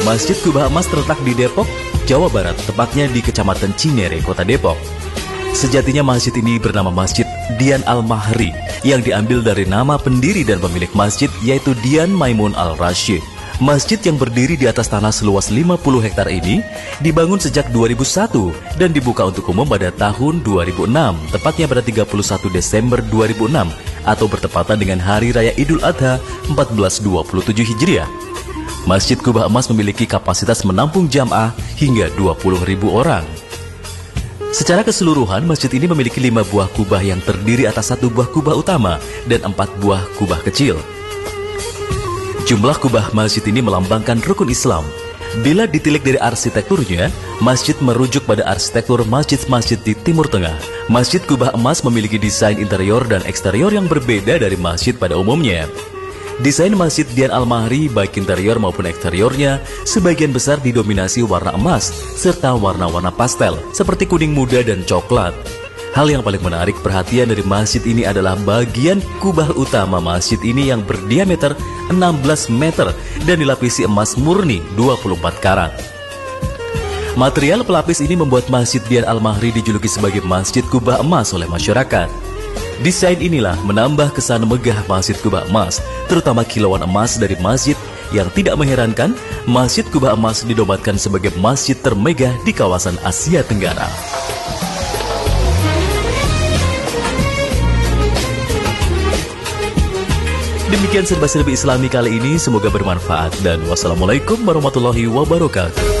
Masjid Kubah Emas terletak di Depok, Jawa Barat, tepatnya di Kecamatan Cinere, Kota Depok. Sejatinya masjid ini bernama Masjid Dian Al-Mahri, yang diambil dari nama pendiri dan pemilik masjid, yaitu Dian Maimun Al-Rashid. Masjid yang berdiri di atas tanah seluas 50 hektar ini dibangun sejak 2001 dan dibuka untuk umum pada tahun 2006, tepatnya pada 31 Desember 2006 atau bertepatan dengan Hari Raya Idul Adha 1427 Hijriah. Masjid Kubah Emas memiliki kapasitas menampung jamaah hingga 20.000 orang. Secara keseluruhan, masjid ini memiliki 5 buah kubah yang terdiri atas 1 buah kubah utama dan 4 buah kubah kecil. Jumlah kubah masjid ini melambangkan rukun Islam. Bila ditilik dari arsitekturnya, masjid merujuk pada arsitektur masjid-masjid di Timur Tengah. Masjid Kubah Emas memiliki desain interior dan eksterior yang berbeda dari masjid pada umumnya. Desain Masjid Dian Al-Mahri baik interior maupun eksteriornya sebagian besar didominasi warna emas serta warna-warna pastel seperti kuning muda dan coklat. Hal yang paling menarik perhatian dari masjid ini adalah bagian kubah utama masjid ini yang berdiameter 16 meter dan dilapisi emas murni 24 karat. Material pelapis ini membuat Masjid Dian Al-Mahri dijuluki sebagai Masjid Kubah Emas oleh masyarakat. Desain inilah menambah kesan megah Masjid Kubah Emas, terutama kilauan emas dari masjid, yang tidak mengherankan Masjid Kubah Emas dinobatkan sebagai masjid termegah di kawasan Asia Tenggara. Demikian serba-serbi Islami kali ini, semoga bermanfaat dan wassalamualaikum warahmatullahi wabarakatuh.